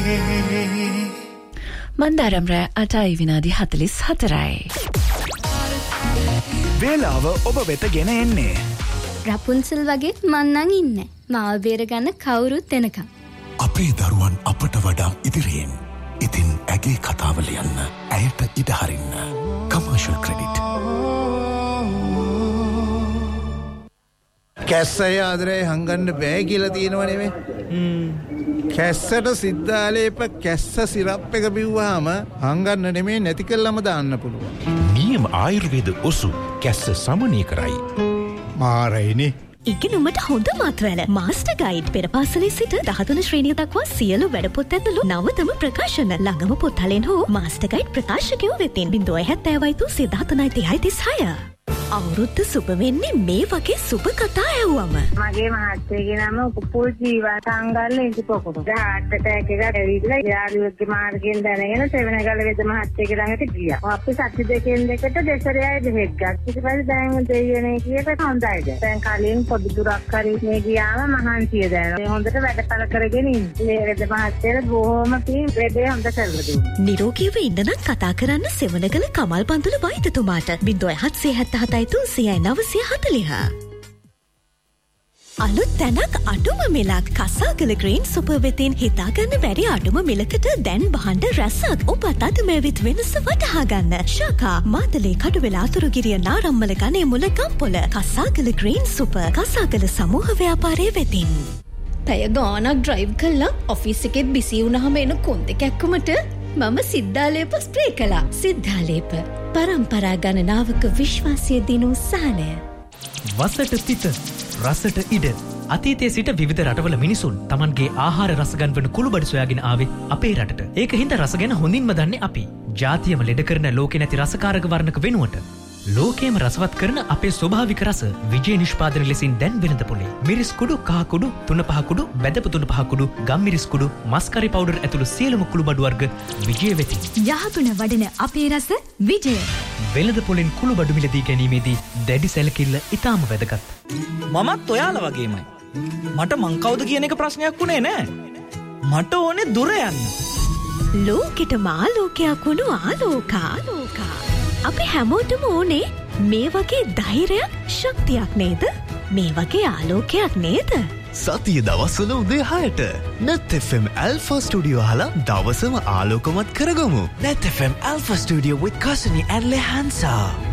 මන්දාරම් රෑ 8යි විනාඩි 44යි. වේලාව ඔබ වෙත ගෙන එන්නේ රපුන්සල් වගේ මන්නන් ඉන්නේ. මාව බේරගන්න කවුරුත් එනකම්. අපේ දරුවන් අපට වඩා ඉදිරියෙන්. ඉතින් ඇගේ කතාව ලියන්න. ඇයට ඉඩ හරින්න. Commercial credit. කැස්සය ආදරේ හංගන්න බෑ කියලා තියෙනව නෙමෙයි. කැස්සට සිද්ධාලේප කැස්ස සිරප් එක බිව්වහම හංගන්න නෙමෙයි නැති කළාම දාන්න පුළුවන්. නියම ආයුර්වේද ඔසු කැස්ස සමනය කරයි. මාරයිනේ. ඉගෙනුමට හොඳ මාත්‍රවල මාස්ටර් ගයිඩ් පෙරපාසලේ සිට 13 ශ්‍රේණිය දක්වා සියලු වැඩපොත් ඇතුළු නවතම ප්‍රකාශන ළඟම පොත්හලෙන් හෝ මාස්ටර් ගයිඩ් ප්‍රකාශකයෝ වෙතින් 070 අවුරුද්ද සුබ වෙන්නේ මේ වගේ සුබ කතා ඇහුවම. මගේ මහත්තයාගේ නම උපුල් ජීවා සංගල්ල ඉතිපොකුරු. හાર્ට් ඇටැක් එකක් ඇවිල්ලා යාළුවෙක්ගේ මාර්ගයෙන් දැනගෙන සෙවණගල වෙද මහත්තයාගේ ළඟට ගියා. අපි සති දෙකෙන් දෙකට දෙසරයයි බෙහෙත් ගත්තා. ඊට පස්සේ දැන් දෙයියනේ කියපේ හොඳයිද. දැන් කලින් පොඩි දුරක් හරි මේ ගියාම මහන්සිය දැනෙනවා. හොඳට වැඩපල කරගෙන ඉන්නේ. මේ වෙද මහත්තයාට බොහොම පිං වැඩේ හොඳ කරලා දුන්නා. නිරෝගීව ඉන්න නම් කතා කරන්න සෙවණගල කමල් පන්තුල වෛද්‍යතුමාට 0777 940. අලුත් තැනක් අඩුම මිලක් කසාගල ග්‍රීන් සුපර් වෙතින් හිතාගන්න බැරි අඩුම මිලකට දැන් බහන්න රැසක්. ඔබත් අද මේවිත් වෙනස වටහා ගන්න. ශාකා මාතලේ කඩුවෙල අතුරුගිරිය නාරම්මල ගනේ මුල ගම්පොල කසාගල ග්‍රීන් සුපර් කසාගල සමූහ ව්‍යාපාරයේ වෙතින්. පැය ගානක් ඩ්‍රයිව් කළා ඔෆිස් එකෙත් බිසි වුණාම එන කොන්දේ කැක්කමට මම සිද්ධාලේප ස්ප්‍රේ කළා. සිද්ධාලේප පරම්පරා ගණනාවක විශ්වාසය දිනූ සහනය. වසට පිට රසට ඉඩ අතීතයේ සිට විවිධ රටවල මිනිසුන් Tamanගේ ආහාර රස ගන්වන කුළුබඩු සොයාගෙන ආවේ අපේ රටට. ඒක හින්දා රස ගැන හොඳින්ම දන්නේ අපි. ජාතියම ලෙඩ කරන ලෝකේ නැති රසකාරක වර්ණක වෙනුවට ලෝකේම රසවත් කරන අපේ ස්වභාවික රස විජේ නිෂ්පාදන ලෙසින් දැන් වෙනද පොලේ. මිරිස් කුඩු, කහ කුඩු, තුන පහ කුඩු, බැදපු තුන පහ කුඩු, ගම් මිරිස් කුඩු, මස්කරි පවුඩර් ඇතුළු සියලුම කුළුබඩු වර්ග විජේ වෙති. යහගුණ වඩන අපේ රස විජය. වෙළඳ පොලෙන් කුළුබඩු මිලදී ගැනීමේදී දැඩි සැලකිල්ල ඉතාම වැදගත්. මමත් ඔයාලා වගේමයි. මට මං කවුද කියන එක ප්‍රශ්නයක් වුණේ නෑ. මට ඕනේ දුර යන්න. ලෝකෙට මාලෝකයක් වුණු ආලෝකා. අපි හැමෝටම ඕනේ මේ වගේ ධෛර්යයක් ශක්තියක් නේද? මේ වගේ ආලෝකයක් නේද? සතිය දවස්වල උදේ 6ට Net FM Alpha Studio අහලා දවසම ආලෝකමත් කරගමු. Net FM Alpha Studio with Kasani and Lehansa.